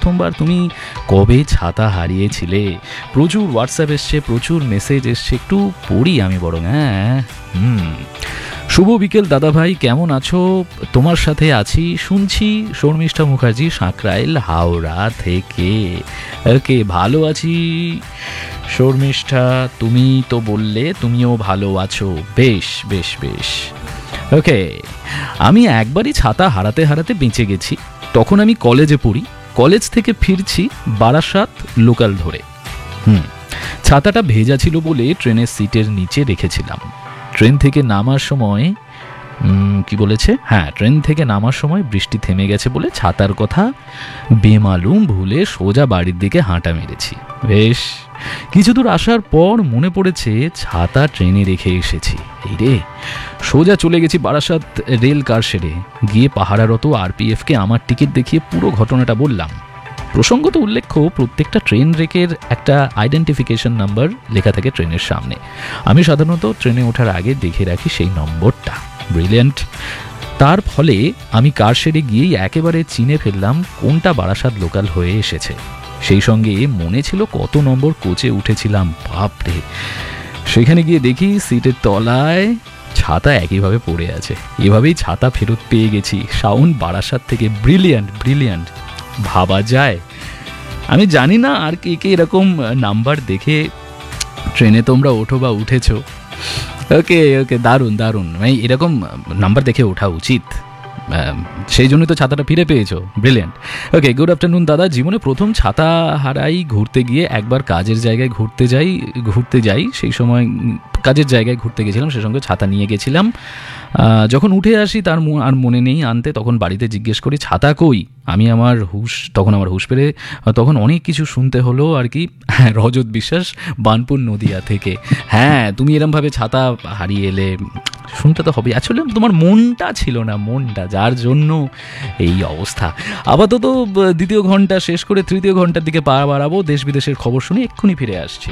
প্রথমবার তুমি কবে ছাতা হারিয়েছিলে? প্রচুর হোয়াটসঅ্যাপ এসছে, প্রচুর মেসেজ এসছে, একটু পড়ি আমি বরং। হ্যাঁ, শুভ বিকেল দাদা ভাই, কেমন আছো? তোমার সাথে আছি শুনছি। শর্মিষ্ঠা মুখার্জি, সাঁকরাইল, হাওড়া থেকে। ওকে, ভালো আছি শর্মিষ্ঠা, তুমি তো বললে তুমিও ভালো আছো। বেশ বেশ বেশ। ওকে, আমি একবারই ছাতা হারাতে হারাতে বেঁচে গেছি। তখন আমি কলেজে পড়ি, কলেজ থেকে ফিরছি বারাসাত লোকাল ধরে। ছাতাটা ভেজা ছিল বলে ট্রেনের সিটের নিচে রেখেছিলাম। ট্রেন থেকে নামার সময় ট্রেন থেকে নামার সময় বৃষ্টি থেমে গেছে বলে ছাতার কথা বেমালুম ভুলে সোজা বাড়ির দিকে হাঁটা মেরেছি। বেশ কিছু দূর আসার পর মনে পড়েছে ছাতা ট্রেনে রেখে এসেছি। এই রে, সোজা চলে গেছি বারাসাত রেল কারশেডে। গিয়ে পাহারারত আরপিএফকে আমার টিকিট দেখিয়ে পুরো ঘটনাটা বললাম। প্রসঙ্গত উল্লেখ্য, প্রত্যেকটা ট্রেন রেকের একটা আইডেন্টিফিকেশন নাম্বার লেখা থাকে ট্রেনের সামনে। আমি সাধারণত ট্রেনে ওঠার আগে দেখে রাখি সেই নম্বরটা। ব্রিলিয়ান্ট। তার ফলে আমি কারশেডে গিয়েই একেবারে চিনে ফেললাম কোনটা বারাসাত লোকাল হয়ে এসেছে। সেই সঙ্গে মনে ছিল কত নম্বর কোচে উঠেছিলাম। বাপরে, সেখানে গিয়ে দেখি সিটের তলায় ছাতা একইভাবে পড়ে আছে। এভাবেই ছাতা ফেরত পেয়ে গেছি শাওন বারাসাত থেকে। ব্রিলিয়ান্ট ব্রিলিয়ান্ট, ভাবা যায়? আমি জানি না আর কে কে এরকম নাম্বার দেখে ট্রেনে তোমরা ওঠো বা উঠেছ। ওকে ওকে, দারুণ দারুণ। মানে এরকম নাম্বার দেখে ওঠা উচিত, সেই জন্যই তো ছাতাটা ফিরে পেয়েছো। ব্রিলিয়ান্ট। ওকে, গুড আফটারনুন দাদা। জীবনে প্রথম ছাতা হারাই ঘুরতে গিয়ে। একবার কাজের জায়গায় ঘুরতে যাই, সেই সময় কাজের জায়গায় ঘুরতে গেছিলাম, সে সঙ্গে ছাতা নিয়ে গেছিলাম। যখন উঠে আসি তার আর মনে নেই আনতে। তখন বাড়িতে জিজ্ঞেস করি ছাতা কই। তখন আমার হুঁশ ফেরে। তখন অনেক কিছু শুনতে হলো আর কি। হ্যাঁ, রজত বিশ্বাস, বানপুর নদিয়া থেকে। হ্যাঁ, তুমি এরমভাবে ছাতা হারিয়ে এলে, শুনতে তো হবে। আসলে তোমার মনটা ছিল না, যার জন্য এই অবস্থা। আপাতত দ্বিতীয় ঘন্টা শেষ করে তৃতীয় ঘন্টার দিকে পা বাড়াবো। দেশ বিদেশের খবর শুনে এক্ষুনি ফিরে আসছি।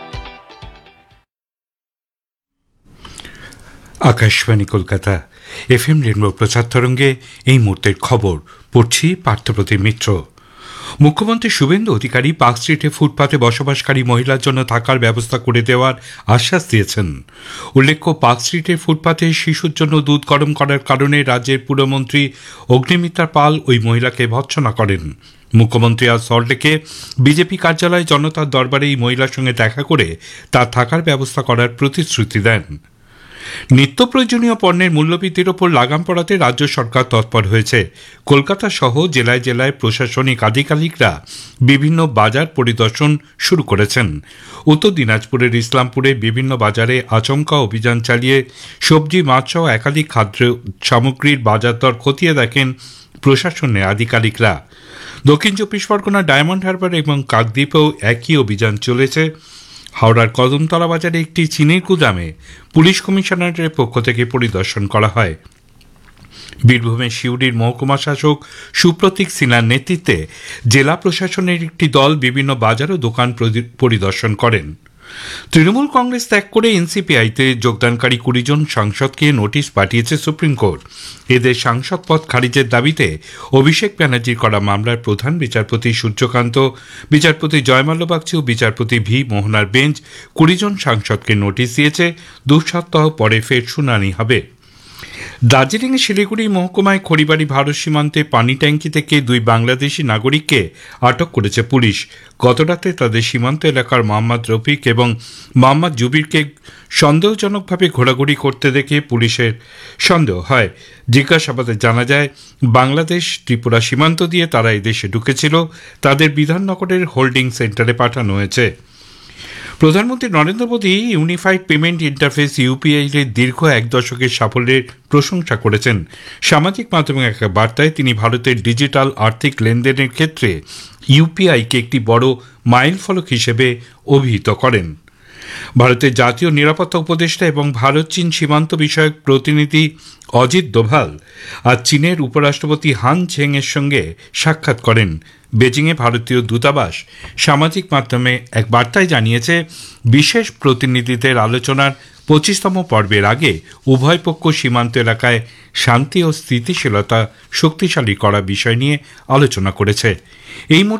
আকাশবাণী কলকাতা, FM রেনবো প্রচার তরঙ্গে এই মুহূর্তের খবর পড়ছি পার্থপ্রতিম মিত্র। মুখ্যমন্ত্রী শুভেন্দু অধিকারী পার্ক স্ট্রিটে ফুটপাতে বসবাসকারী মহিলার জন্য থাকার ব্যবস্থা করে দেওয়ার আশ্বাস দিয়েছেন। উল্লেখ্য, পার্ক স্ট্রিটের ফুটপাতে শিশুর জন্য দুধ গরম করার কারণে রাজ্যের পুরমন্ত্রী অগ্নিমিত্রা পাল ওই মহিলাকে ভর্ৎসনা করেন। মুখ্যমন্ত্রী আজ সল্টলেকে বিজেপি কার্যালয়ে জনতার দরবারে এই মহিলার সঙ্গে দেখা করে তার থাকার ব্যবস্থা করার প্রতিশ্রুতি দেন। নিত্য প্রয়োজনীয় পণ্যের মূল্যবৃদ্ধির ওপর লাগাম পড়াতে রাজ্য সরকার তৎপর হয়েছে। কলকাতা সহ জেলায় জেলায় প্রশাসনিক আধিকারিকরা বিভিন্ন বাজার পরিদর্শন শুরু করেছেন। উত্তর দিনাজপুরের ইসলামপুরে বিভিন্ন বাজারে আচমকা অভিযান চালিয়ে সবজি, মাছ সহ একাধিক খাদ্য সামগ্রীর বাজার দর খতিয়ে দেখেন প্রশাসনের আধিকারিকরা। দক্ষিণ চব্বিশ পরগনার ডায়মন্ড হারবার এবং কাকদ্বীপেও একই অভিযান চলেছে। হাওড়ার কদমতলা বাজারে একটি চিনির গুদামে পুলিশ কমিশনারের পক্ষ থেকে পরিদর্শন করা হয়। বীরভূমের সিউড়ির মহকুমা শাসক সুপ্রতীক সিনহার নেতৃত্বে জেলা প্রশাসনের একটি দল বিভিন্ন বাজার ও দোকান পরিদর্শন করেন। তৃণমূল কংগ্রেস ত্যাগ করে এনসিপিআইতে যোগদানকারী 20 জন সাংসদকে নোটিশ পাঠিয়েছে সুপ্রিম কোর্ট। এদের সাংসদ পদ খারিজের দাবিতে অভিষেক ব্যানার্জির করা মামলার প্রধান বিচারপতি সূর্যকান্ত, বিচারপতি জয়মাল্য বাগচি ও বিচারপতি ভি মোহনার বেঞ্চ 20 জন সাংসদকে নোটিশ দিয়েছে। 2 সপ্তাহ পরে ফের শুনানি হবে। দার্জিলিংয়ের শিলিগুড়ি মহকুমায় খড়িবাড়ি ভারত সীমান্তে পানি ট্যাঙ্কি থেকে 2 বাংলাদেশি নাগরিককে আটক করেছে পুলিশ। গতরাতে তাদের সীমান্ত এলাকার মোহাম্মদ রফিক এবং মোহাম্মদ জুবিরকে সন্দেহজনকভাবে ঘোরাঘুরি করতে দেখে পুলিশের সন্দেহ হয়। জিজ্ঞাসাবাদে জানা যায়, বাংলাদেশ ত্রিপুরা সীমান্ত দিয়ে তারা এদেশে ঢুকেছিল। তাদের বিধাননগরের হোল্ডিং সেন্টারে পাঠানো হয়েছে। প্রধানমন্ত্রী Narendra Modi unified payment interface UPI এর দীর্ঘ 1 দশকের সাফল্যের প্রশংসা করেছেন। সামাজিক মাধ্যমে এক বার্তায় তিনি ভারতের ডিজিটাল আর্থিক লেনদেনের ক্ষেত্রে ইউপিআইকে একটি বড় মাইলফলক হিসেবে অভিহিত করেন। ভারতের জাতীয় নিরাপত্তা উপদেষ্টা এবং ভারত চীন সীমান্ত বিষয়ক প্রতিনিধি অজিত দোভাল আজ চীনের উপরাষ্ট্রপতি হান ঝেং এর সঙ্গে সাক্ষাৎ করেন। বেজিংয়ে ভারতীয় দূতাবাস সামাজিক মাধ্যমে এক বার্তায় জানিয়েছে, বিশেষ প্রতিনিধিদের আলোচনার 25তম পর্বের আগে উভয় পক্ষ সীমান্ত এলাকায় শান্তি ও স্থিতিশীলতা শক্তিশালী করা বিষয় নিয়ে আলোচনা করেছে। এই